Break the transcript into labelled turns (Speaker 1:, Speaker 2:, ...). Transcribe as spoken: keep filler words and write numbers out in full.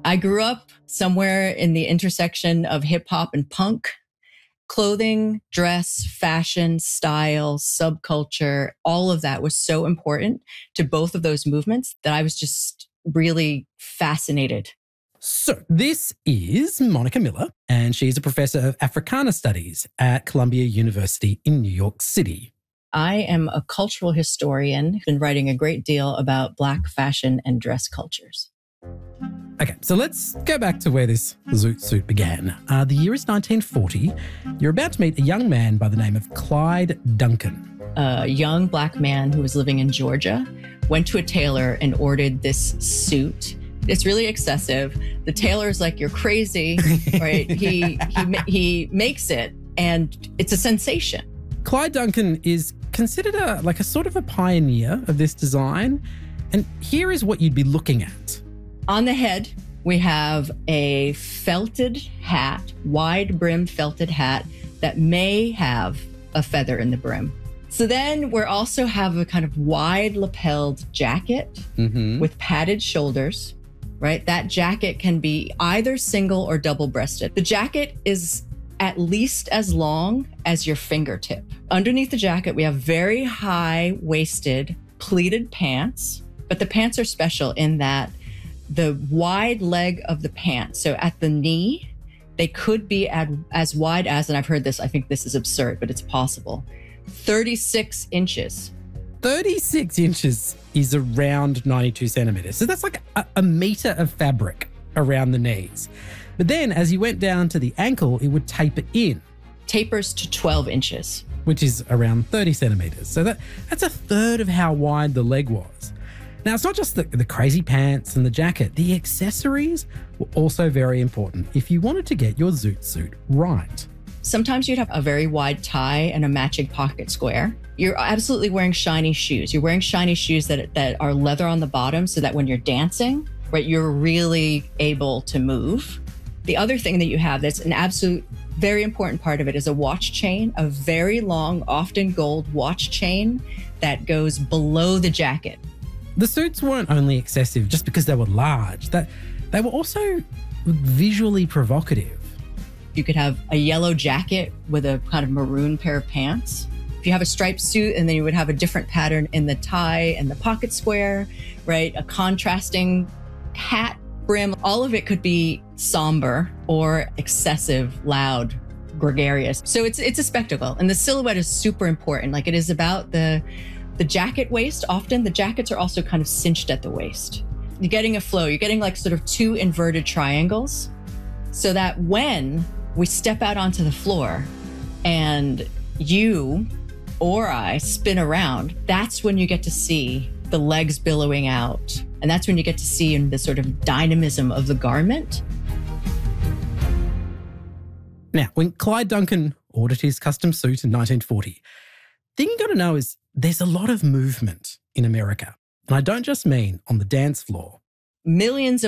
Speaker 1: I grew up somewhere in the intersection of hip hop and punk. Clothing, dress, fashion, style, subculture, all of that was so important to both of those movements that I was just really fascinated.
Speaker 2: So this is Monica Miller, and she's a professor of Africana Studies at Columbia University in New York City.
Speaker 1: I am a cultural historian, been writing a great deal about Black fashion and dress cultures.
Speaker 2: Okay, so let's go back to where this zoot suit began. Uh, the year is nineteen forty. You're about to meet a young man by the name of Clyde Duncan.
Speaker 1: A young Black man who was living in Georgia went to a tailor and ordered this suit. It's really excessive. The tailor's like, "You're crazy," right? he, he he makes it, and it's a sensation.
Speaker 2: Clyde Duncan is considered a, like a sort of a pioneer of this design. And here is what you'd be looking at.
Speaker 1: On the head, we have a felted hat, wide brim felted hat that may have a feather in the brim. So then we also have a kind of wide lapelled jacket mm-hmm. with padded shoulders, right? That jacket can be either single or double breasted. The jacket is at least as long as your fingertip. Underneath the jacket, we have very high waisted pleated pants, but the pants are special in that the wide leg of the pants, so at the knee, they could be at, as wide as, and I've heard this, I think this is absurd, but it's possible, thirty-six inches.
Speaker 2: thirty-six inches is around ninety-two centimeters. So that's like a, a meter of fabric around the knees. But then as you went down to the ankle, it would taper in.
Speaker 1: Tapers to twelve inches.
Speaker 2: Which is around thirty centimeters. So that, that's a third of how wide the leg was. Now, it's not just the, the crazy pants and the jacket. The accessories were also very important if you wanted to get your zoot suit right.
Speaker 1: Sometimes you'd have a very wide tie and a matching pocket square. You're absolutely wearing shiny shoes. You're wearing shiny shoes that, that are leather on the bottom so that when you're dancing, right, you're really able to move. The other thing that you have that's an absolute very important part of it is a watch chain, a very long, often gold watch chain that goes below the jacket.
Speaker 2: The suits weren't only excessive just because they were large, that they were also visually provocative.
Speaker 1: You could have a yellow jacket with a kind of maroon pair of pants. If you have a striped suit, and then you would have a different pattern in the tie and the pocket square, right? A contrasting hat brim. All of it could be somber or excessive, loud, gregarious. So it's it's a spectacle. And the silhouette is super important. Like it is about the The jacket waist, often the jackets are also kind of cinched at the waist. You're getting a flow, you're getting like sort of two inverted triangles so that when we step out onto the floor and you or I spin around, that's when you get to see the legs billowing out. And that's when you get to see in the sort of dynamism of the garment.
Speaker 2: Now, when Clyde Duncan ordered his custom suit in nineteen forty, the thing you got to know is there's a lot of movement in America. And I don't just mean on the dance floor.
Speaker 1: Millions of